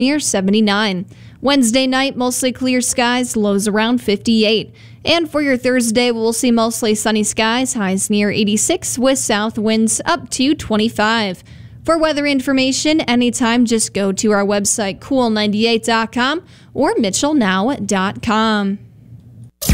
near 79. Wednesday night, mostly clear skies, lows around 58. And for your Thursday, we'll see mostly sunny skies, highs near 86 with south winds up to 25. For weather information anytime, just go to our website, cool98.com or mitchellnow.com.